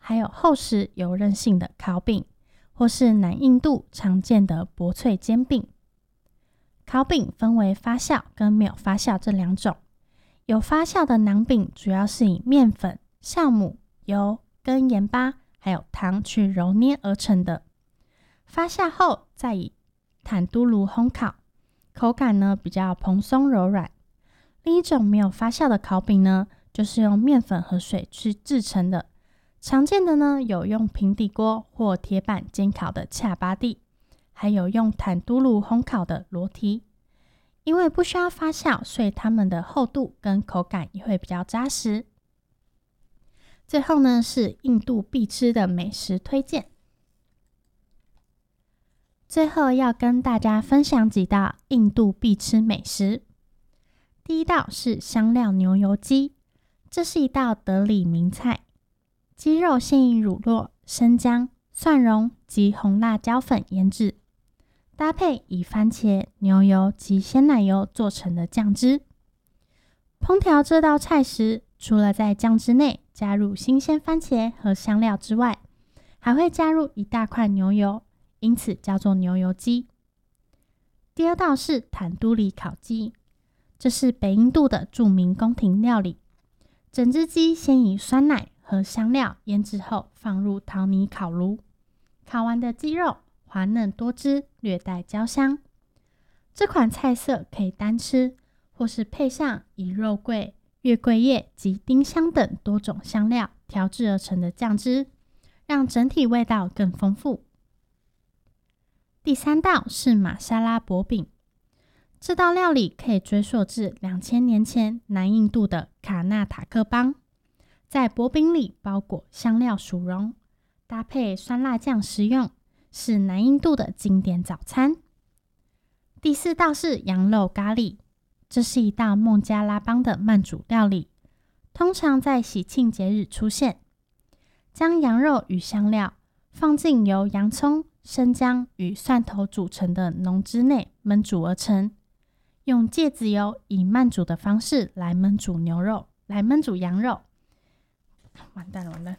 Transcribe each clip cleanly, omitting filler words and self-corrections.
还有厚实有韧性的烤饼，或是南印度常见的薄脆煎饼。烤饼分为发酵跟没有发酵这两种。有发酵的馕饼主要是以面粉、酵母、油跟盐巴还有糖去揉捏而成的，发酵后再以坦都炉烘烤，口感呢比较蓬松柔软。另一种没有发酵的烤饼呢，就是用面粉和水去制成的。常见的呢有用平底锅或铁板煎烤的恰巴蒂，还有用坦都炉烘烤的裸提。因为不需要发酵，所以它们的厚度跟口感也会比较扎实。最后呢是印度必吃的美食推荐。最后要跟大家分享几道印度必吃美食。第一道是香料牛油鸡，这是一道德里名菜。鸡肉先以乳酪、生姜、蒜蓉及红辣椒粉腌制，搭配以番茄、牛油及鲜奶油做成的酱汁。烹调这道菜时，除了在酱汁内加入新鲜番茄和香料之外，还会加入一大块牛油，因此叫做牛油鸡。第二道是坦都里烤鸡，这是北印度的著名宫廷料理。整只鸡先以酸奶和香料腌制后放入陶泥烤炉，烤完的鸡肉滑嫩多汁，略带焦香。这款菜色可以单吃，或是配上以肉桂、月桂叶及丁香等多种香料调制而成的酱汁，让整体味道更丰富。第三道是玛莎拉薄饼，这道料理可以追溯至2000年前南印度的卡纳塔克邦。在薄饼里包裹香料薯蓉，搭配酸辣酱食用，是南印度的经典早餐。第四道是羊肉咖喱，这是一道孟加拉邦的慢煮料理，通常在喜庆节日出现。将羊肉与香料放进由洋葱、生姜与蒜头组成的浓汁内焖煮而成，用芥子油以慢煮的方式来焖煮羊肉。完蛋了。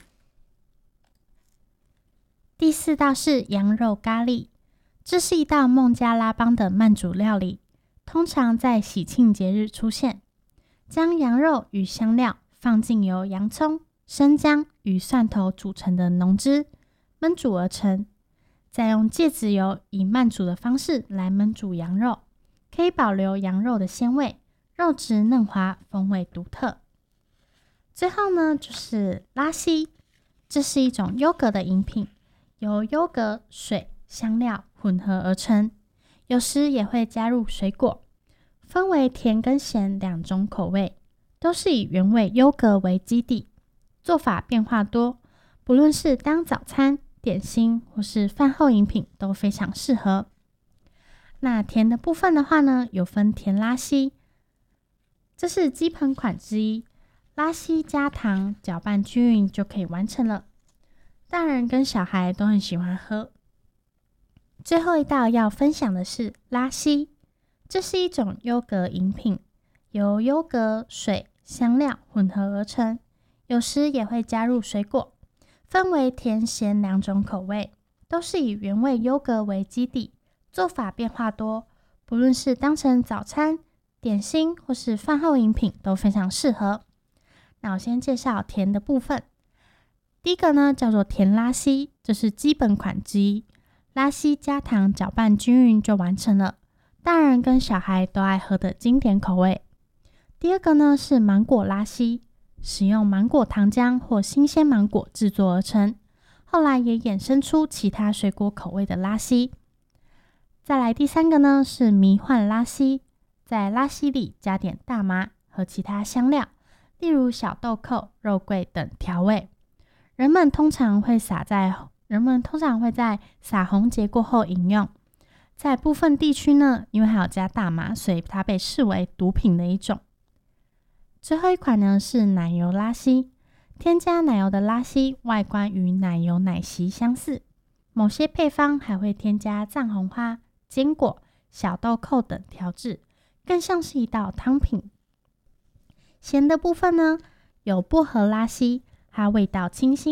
第四道是羊肉咖喱，这是一道孟加拉邦的慢煮料理，通常在喜庆节日出现。将羊肉与香料放进由洋葱、生姜与蒜头组成的浓汁焖煮而成，再用芥子油以慢煮的方式来焖煮羊肉，可以保留羊肉的鲜味，肉质嫩滑，风味独特。最后呢就是拉稀，这是一种优格的饮品，由优格、水、香料混合而成，有时也会加入水果，分为甜跟咸两种口味，都是以原味优格为基底，做法变化多，不论是当早餐、点心或是饭后饮品都非常适合。那甜的部分的话呢，有分甜拉稀，这是基本款之一，拉稀加糖搅拌均匀就可以完成了，大人跟小孩都很喜欢喝。最后一道要分享的是拉稀，这是一种优格饮品，由优格、水、香料混合而成，有时也会加入水果，分为甜咸两种口味，都是以原味优格为基底，做法变化多，不论是当成早餐、点心或是饭后饮品都非常适合。那我先介绍甜的部分。第一个呢叫做甜拉稀，这是基本款之一，拉稀加糖搅拌均匀就完成了，大人跟小孩都爱喝的经典口味。第二个呢是芒果拉稀，使用芒果糖浆或新鲜芒果制作而成，后来也衍生出其他水果口味的拉稀。再来第三个呢是迷幻拉稀，在拉稀里加点大麻和其他香料，例如小豆蔻、肉桂等调味。人们通常会在撒红节过后饮用。在部分地区呢，因为还有加大麻，所以它被视为毒品的一种。最后一款呢是奶油拉稀，添加奶油的拉稀外观与奶油奶昔相似，某些配方还会添加藏红花、坚果、小豆蔻等调制，更像是一道汤品。咸的部分呢有薄荷拉稀，它味道清新，